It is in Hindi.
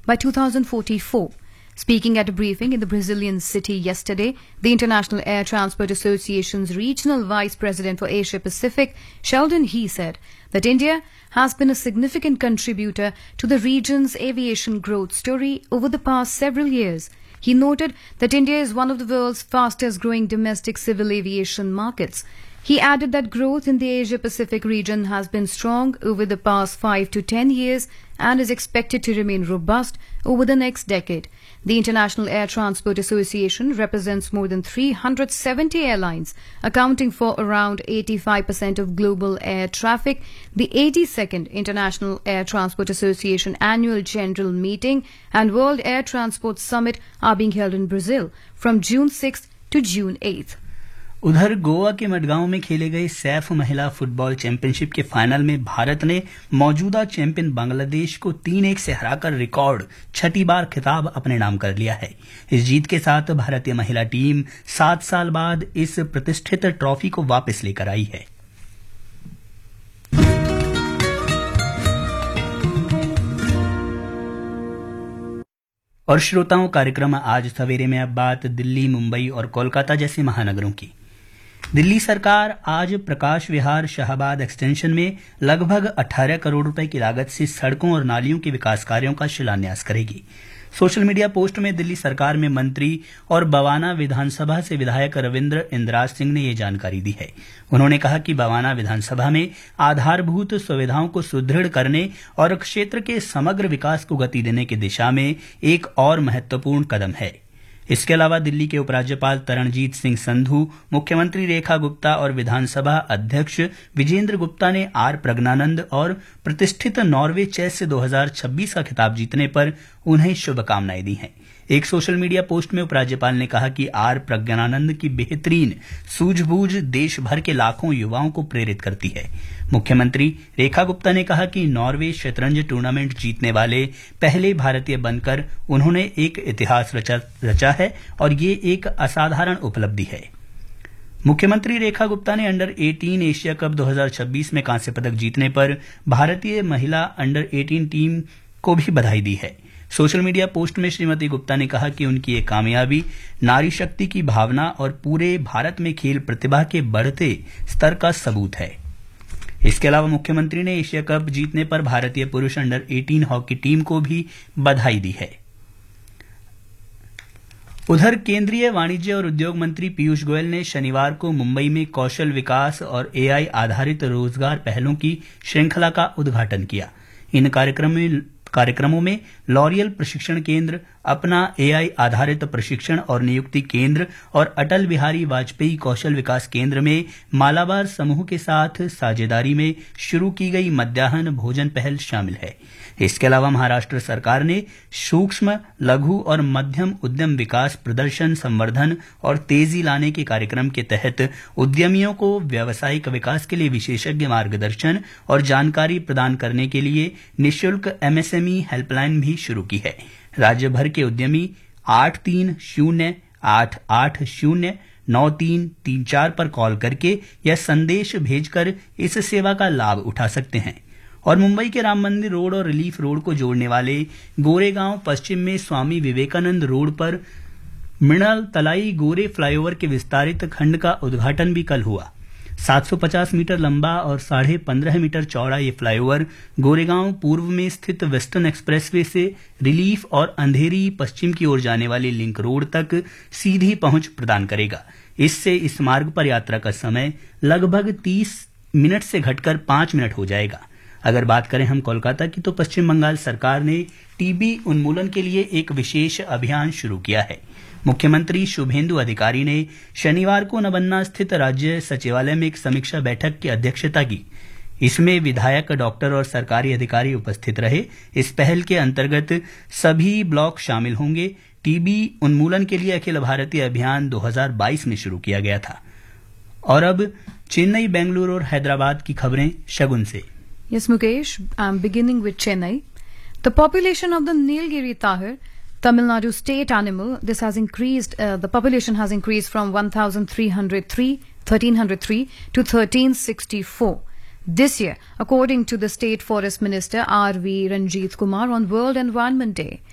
by 2044. Speaking at a briefing in the Brazilian city yesterday, the International Air Transport Association's Regional Vice President for Asia Pacific, Sheldon He, said that India has been a significant contributor to the region's aviation growth story over the past several years. He noted that India is one of the world's fastest growing domestic civil aviation markets. He added that growth in the Asia-Pacific region has been strong over the past 5 to 10 years and is expected to remain robust over the next decade. The International Air Transport Association represents more than 370 airlines, accounting for around 85% of global air traffic. The 82nd International Air Transport Association Annual General Meeting and World Air Transport Summit are being held in Brazil from June 6th to June 8th. उधर गोवा के मडगांव में खेले गए सैफ महिला फुटबॉल चैंपियनशिप के फाइनल में भारत ने मौजूदा चैंपियन बांग्लादेश को 3-1 से हराकर रिकॉर्ड 6ठी बार खिताब अपने नाम कर लिया है। इस जीत के साथ भारतीय महिला टीम 7 साल बाद इस प्रतिष्ठित ट्रॉफी को वापस लेकर आई है। और श्रोताओं, कार्यक्रम आज सवेरे में अब बात दिल्ली, मुंबई और कोलकाता जैसे महानगरों की। दिल्ली सरकार आज प्रकाश विहार शाहबाद एक्सटेंशन में लगभग 18 करोड़ रुपए की लागत से सड़कों और नालियों के विकास कार्यों का शिलान्यास करेगी। सोशल मीडिया पोस्ट में दिल्ली सरकार में मंत्री और बवाना विधानसभा से विधायक रविंद्र इंद्राज सिंह ने ये जानकारी दी है। उन्होंने कहा कि बवाना विधानसभा में आधारभूत सुविधाओं को सुदृढ़ करने और क्षेत्र के समग्र विकास को गति देने की दिशा में एक और महत्वपूर्ण कदम है। इसके अलावा दिल्ली के उपराज्यपाल तरणजीत सिंह संधू, मुख्यमंत्री रेखा गुप्ता और विधानसभा अध्यक्ष विजेंद्र गुप्ता ने आर प्रज्ञानंद और प्रतिष्ठित नॉर्वे चेस 2026 का खिताब जीतने पर उन्हें शुभकामनाएं दी हैं। एक सोशल मीडिया पोस्ट में उपराज्यपाल ने कहा कि आर प्रज्ञानंद की बेहतरीन सूझबूझ देश भर के लाखों युवाओं को प्रेरित करती है। मुख्यमंत्री रेखा गुप्ता ने कहा कि नॉर्वे शतरंज टूर्नामेंट जीतने वाले पहले भारतीय बनकर उन्होंने एक इतिहास रचा है और ये एक असाधारण उपलब्धि है। मुख्यमंत्री रेखा गुप्ता ने अंडर 18 एशिया कप 2026 में कांस्य पदक जीतने पर भारतीय महिला अंडर 18 टीम को भी बधाई दी है। सोशल मीडिया पोस्ट में श्रीमती गुप्ता ने कहा कि उनकी ये कामयाबी नारी शक्ति की भावना और पूरे भारत में खेल प्रतिभा के बढ़ते स्तर का सबूत है। इसके अलावा मुख्यमंत्री ने एशिया कप जीतने पर भारतीय पुरुष अंडर 18 हॉकी टीम को भी बधाई दी है। उधर केंद्रीय वाणिज्य और उद्योग मंत्री पीयूष गोयल ने शनिवार को मुंबई में कौशल विकास और एआई आधारित रोजगार पहलों की श्रृंखला का उद्घाटन किया। इन कार्यक्रमों में लॉरियल प्रशिक्षण केंद्र, अपना एआई आधारित प्रशिक्षण और नियुक्ति केंद्र और अटल बिहारी वाजपेयी कौशल विकास केंद्र में मालाबार समूह के साथ साझेदारी में शुरू की गई मध्याह्न भोजन पहल शामिल है। इसके अलावा महाराष्ट्र सरकार ने सूक्ष्म, लघु और मध्यम उद्यम विकास, प्रदर्शन, संवर्धन और तेजी लाने के कार्यक्रम के तहत उद्यमियों को व्यावसायिक विकास के लिए विशेषज्ञ मार्गदर्शन और जानकारी प्रदान करने के लिए निःशुल्क एमएसएमई हेल्पलाइन भी शुरू की है। राज्य भर के उद्यमी 830-88-09334 पर कॉल करके या संदेश भेजकर इस सेवा का लाभ उठा सकते हैं। और मुंबई के राम मंदिर रोड और रिलीफ रोड को जोड़ने वाले गोरेगांव पश्चिम में स्वामी विवेकानंद रोड पर मृणाल तलाई गोरे फ्लाईओवर के विस्तारित खंड का उद्घाटन भी कल हुआ। 750 मीटर लंबा और 15.5 मीटर चौड़ा ये फ्लाईओवर गोरेगांव पूर्व में स्थित वेस्टर्न एक्सप्रेसवे से रिलीफ और अंधेरी पश्चिम की ओर जाने वाली लिंक रोड तक सीधी पहुंच प्रदान करेगा। इससे इस मार्ग पर यात्रा का समय लगभग 30 मिनट से घटकर 5 मिनट हो जाएगा। अगर बात करें हम कोलकाता की, तो पश्चिम बंगाल सरकार ने टीबी उन्मूलन के लिए एक विशेष अभियान शुरू किया है। मुख्यमंत्री शुभेंदु अधिकारी ने शनिवार को नबन्ना स्थित राज्य सचिवालय में एक समीक्षा बैठक की अध्यक्षता की। इसमें विधायक, डॉक्टर और सरकारी अधिकारी उपस्थित रहे। इस पहल के अंतर्गत सभी ब्लॉक शामिल होंगे। टीबी उन्मूलन के लिए अखिल भारतीय अभियान 2022 में शुरू किया गया था। और अब चेन्नई, बेंगलुरु और हैदराबाद की खबरें शगुन से। Yes, Mukesh, I'm beginning with Chennai. The population of the Nilgiri Tahir, Tamil Nadu state animal, this has increased, the population has increased from 1303 to 1364 this year, according to the State Forest Minister R.V. Ranjit Kumar on World Environment Day.